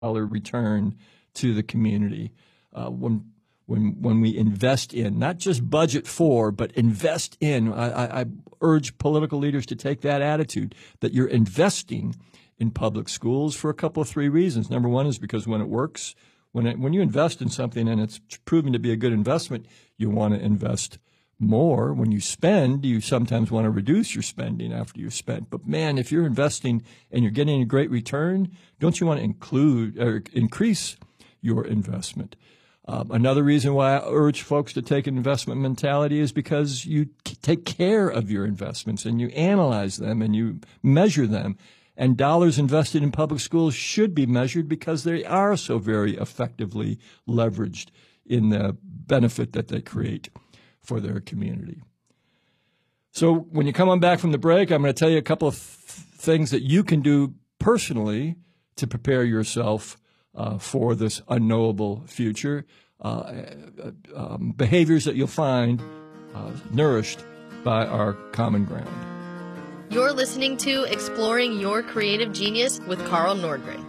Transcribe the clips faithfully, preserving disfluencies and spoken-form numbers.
dollar return to the community. Uh, when when when we invest in, not just budget for, but invest in. I, I, I urge political leaders to take that attitude, that you're investing in public schools for a couple of three reasons. Number one is because when it works, when it, when you invest in something and it's proven to be a good investment, you want to invest more. When you spend, you sometimes want to reduce your spending after you've spent. But man, if you're investing and you're getting a great return, don't you want to include or increase your investment? Um, another reason why I urge folks to take an investment mentality is because you c- take care of your investments and you analyze them and you measure them. And dollars invested in public schools should be measured because they are so very effectively leveraged in the benefit that they create for their community. So when you come on back from the break, I'm going to tell you a couple of th- things that you can do personally to prepare yourself uh, for this unknowable future, uh, um, behaviors that you'll find uh, nourished by our common ground. You're listening to Exploring Your Creative Genius with Carl Nordgren.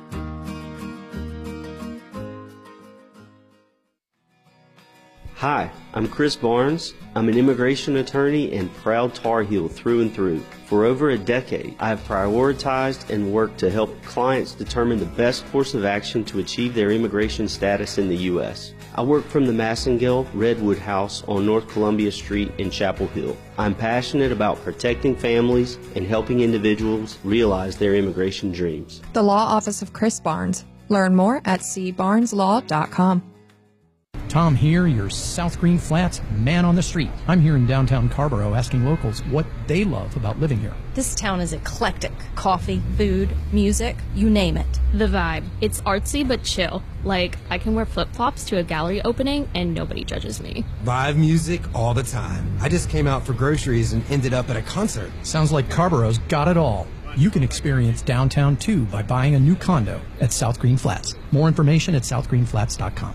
Hi, I'm Chris Barnes. I'm an immigration attorney and proud Tar Heel through and through. For over a decade, I have prioritized and worked to help clients determine the best course of action to achieve their immigration status in the U S I work from the Massengale Redwood House on North Columbia Street in Chapel Hill. I'm passionate about protecting families and helping individuals realize their immigration dreams. The Law Office of Chris Barnes. Learn more at c barnes law dot com. Tom here, your South Green Flats man on the street. I'm here in downtown Carborough asking locals what they love about living here. This town is eclectic. Coffee, food, music, you name it. The vibe. It's artsy but chill. Like, I can wear flip-flops to a gallery opening and nobody judges me. Live music all the time. I just came out for groceries and ended up at a concert. Sounds like Carborough's got it all. You can experience downtown too by buying a new condo at South Green Flats. More information at south green flats dot com.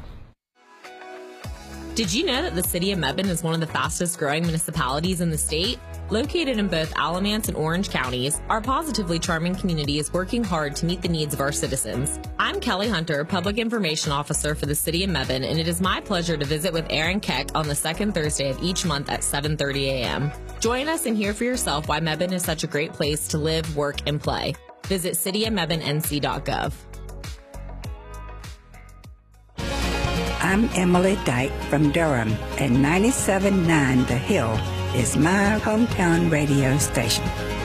Did you know that the city of Mebane is one of the fastest growing municipalities in the state? Located in both Alamance and Orange counties, our positively charming community is working hard to meet the needs of our citizens. I'm Kelly Hunter, Public Information Officer for the city of Mebane, and it is my pleasure to visit with Aaron Keck on the second Thursday of each month at seven thirty a.m. Join us and hear for yourself why Mebane is such a great place to live, work, and play. Visit city of mebane n c dot gov. I'm Emily Dyke from Durham, and ninety-seven point nine The Hill is my hometown radio station.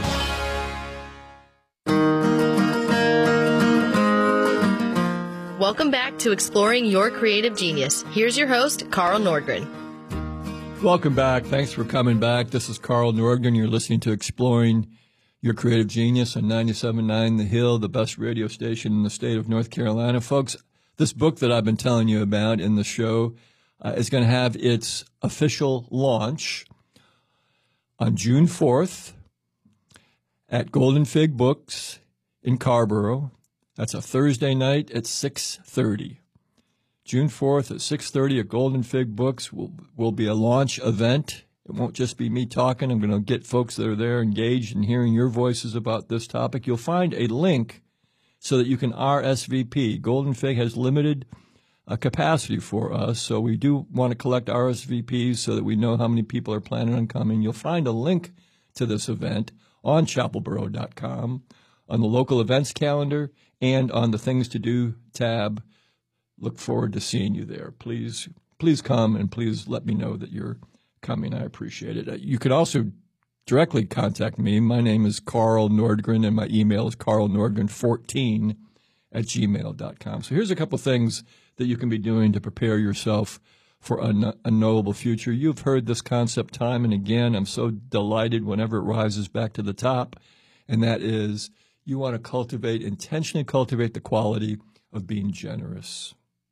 Welcome back to Exploring Your Creative Genius. Here's your host, Carl Nordgren. Welcome back. Thanks for coming back. This is Carl Nordgren. You're listening to Exploring Your Creative Genius on ninety-seven point nine The Hill, the best radio station in the state of North Carolina. Folks, this book that I've been telling you about in the show uh, is going to have its official launch on June fourth at Golden Fig Books in Carborough. That's a Thursday night at six thirty. June fourth at six thirty at Golden Fig Books will will be a launch event. It won't just be me talking. I'm going to get folks that are there engaged in hearing your voices about this topic. You'll find a link so that you can R S V P. Golden Fig has limited uh, capacity for us, so we do want to collect R S V Ps so that we know how many people are planning on coming. You'll find a link to this event on chapel borough dot com, on the local events calendar, and on the Things to Do tab. Look forward to seeing you there. Please, please come, and please let me know that you're coming. I appreciate it. You could also directly contact me. My name is Carl Nordgren, and my email is carl nordgren fourteen at gmail dot com. So here's a couple things that you can be doing to prepare yourself for a unknowable future. You've heard this concept time and again. I'm so delighted whenever it rises back to the top, and that is you want to cultivate, intentionally cultivate the quality of being generous.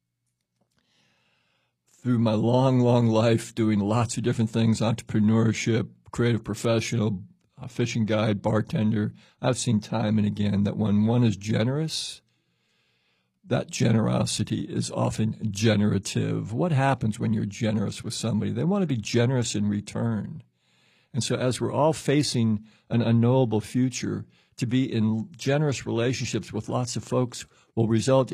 Through my long, long life doing lots of different things, entrepreneurship, creative professional, a fishing guide, bartender, I've seen time and again that when one is generous, that generosity is often generative. What happens when you're generous with somebody? They want to be generous in return. And so as we're all facing an unknowable future, to be in generous relationships with lots of folks will result